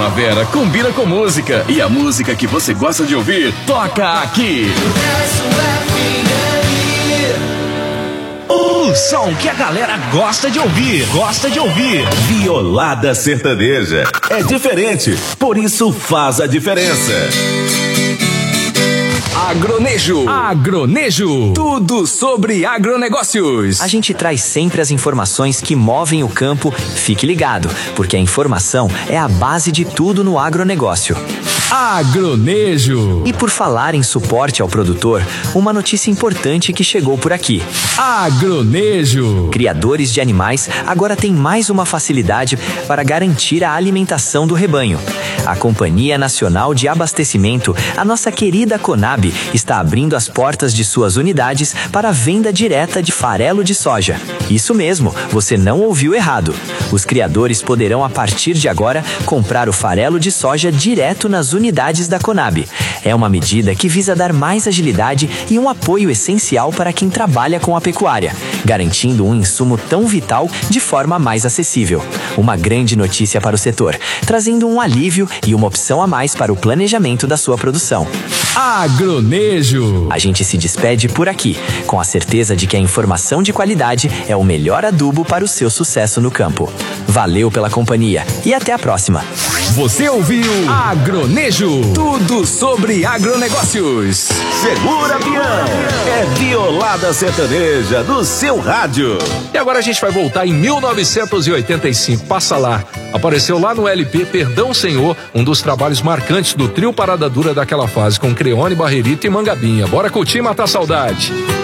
primavera combina com música e a música que você gosta de ouvir toca aqui. O som que a galera gosta de ouvir. Violada sertaneja. É diferente, por isso faz a diferença. Agronejo. Tudo sobre agronegócios. A gente traz sempre as informações que movem o campo. Fique ligado, porque a informação é a base de tudo no agronegócio. Agronejo. E por falar em suporte ao produtor, uma notícia importante que chegou por aqui. Agronejo. Criadores de animais agora têm mais uma facilidade para garantir a alimentação do rebanho. A Companhia Nacional de Abastecimento, a nossa querida Conab, está abrindo as portas de suas unidades para a venda direta de farelo de soja. Isso mesmo, você não ouviu errado. Os criadores poderão, a partir de agora, comprar o farelo de soja direto nas unidades da Conab. É uma medida que visa dar mais agilidade e um apoio essencial para quem trabalha com a pecuária, garantindo um insumo tão vital de forma mais acessível. Uma grande notícia para o setor, trazendo um alívio e uma opção a mais para o planejamento da sua produção. Agronejo. A gente se despede por aqui, com a certeza de que a informação de qualidade é o melhor adubo para o seu sucesso no campo. Valeu pela companhia e até a próxima. Você ouviu Agronejo. Tudo sobre agronegócios. Segura, peão. É Violada sertaneja do seu rádio. E agora a gente vai voltar em 1985. Passa lá. Apareceu lá no LP Perdão Senhor, um dos trabalhos marcantes do trio Parada Dura daquela fase, com Creone, Barrerito e Mangabinha. Bora curtir e matar a saudade.